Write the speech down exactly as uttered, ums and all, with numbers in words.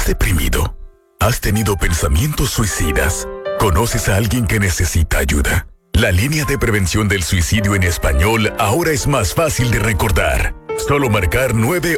deprimido? ¿Has tenido pensamientos suicidas? ¿Conoces a alguien que necesita ayuda? La línea de prevención del suicidio en español ahora es más fácil de recordar. Solo marcar nueve